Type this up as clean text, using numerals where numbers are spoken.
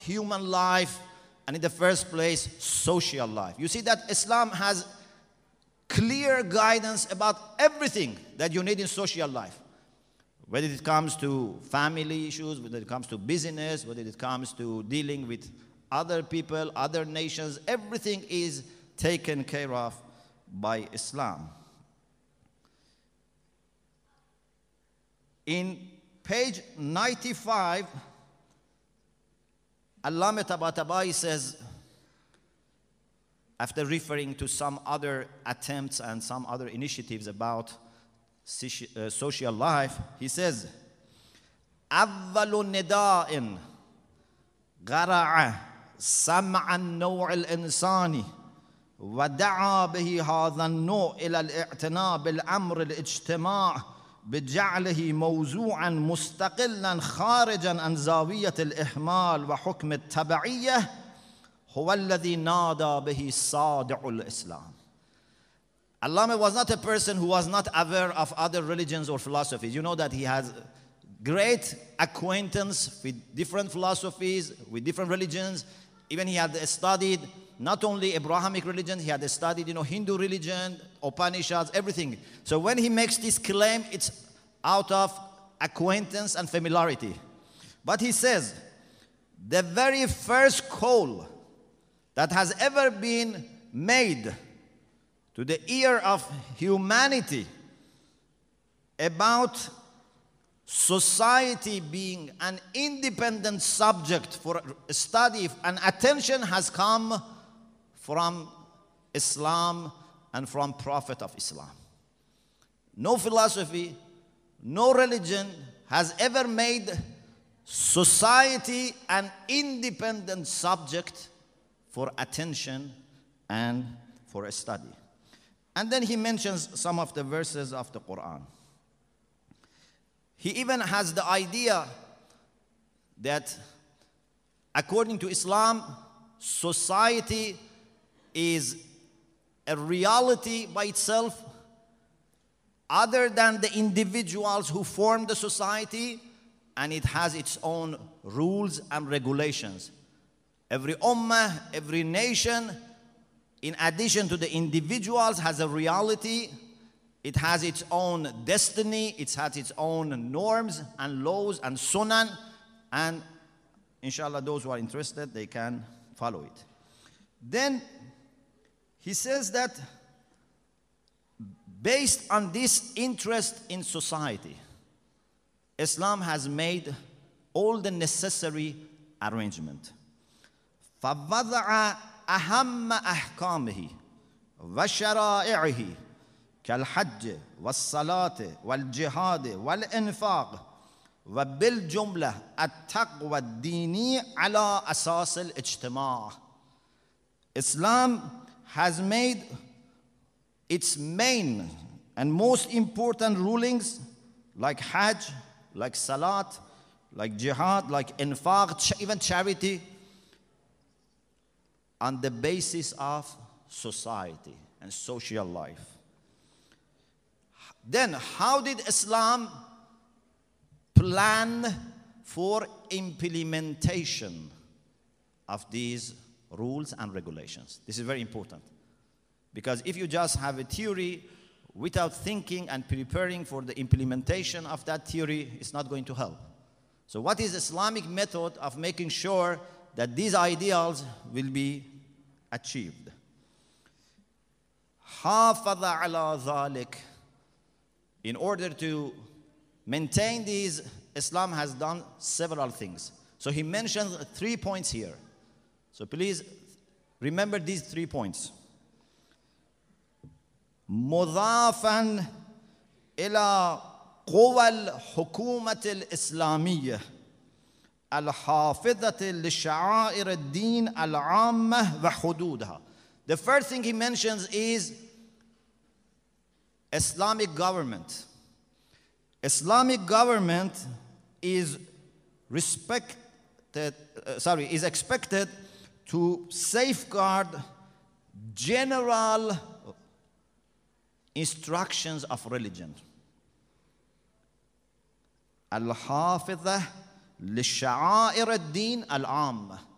human life, and in the first place, social life. You see that Islam has clear guidance about everything that you need in social life. Whether it comes to family issues, whether it comes to business, whether it comes to dealing with other people, other nations, everything is taken care of by Islam. In page 95, Allama Tabatabai says, after referring to some other attempts and some other initiatives about social life, he says, أول نداء غرع سمع النوع الإنساني ودعا به هذا النوع إلى الاعتناء بالأمر الاجتماع بجعله موضوعا مستقلا خارجا عن زاوية الإهمال وحكم التبعية هو الذي نادى به صادع الإسلام. Allama was not a person who was not aware of other religions or philosophies. You know that he has great acquaintance with different philosophies, with different religions. Even he had studied not only Abrahamic religion, he had studied, Hindu religion, Upanishads, everything. So when he makes this claim, it's out of acquaintance and familiarity. But he says, the very first call that has ever been made to the ear of humanity about society being an independent subject for study and attention has come from Islam and from Prophet of Islam. No philosophy, no religion has ever made society an independent subject for attention and for a study. And then he mentions some of the verses of the Quran. He even has the idea that according to Islam, society is a reality by itself other than the individuals who form the society, and it has its own rules and regulations. Every ummah, every nation, in addition to the individuals, has a reality. It has its own destiny. It has its own norms and laws and sunan. And inshallah, those who are interested, they can follow it. Then he says that based on this interest in society, Islam has made all the necessary arrangement. فَوَضَعَ أهم أحكامه وشرائعه كالحج والصلاة والجهاد والإنفاق وبالجملة التقوى الديني على أساس الاجتماع. Islam has made its main and most important rulings like Hajj, like Salat, like Jihad, like Infaq, even charity, on the basis of society and social life. Then, how did Islam plan for implementation of these rules and regulations? This is very important. Because if you just have a theory without thinking and preparing for the implementation of that theory, it's not going to help. So what is Islamic method of making sure that these ideals will be achieved? حافظ على ذلك. In order to maintain these, Islam has done several things. So he mentions 3 points here. So please remember these 3 points. مضافا إلى قوى الحكومة الإسلامية الحافظة لشعائر الدين العامة وحدودها. The first thing he mentions is Islamic government. Islamic government is expected to safeguard general instructions of religion. Al-Hafidha li-sha'air ad-din al-'amma.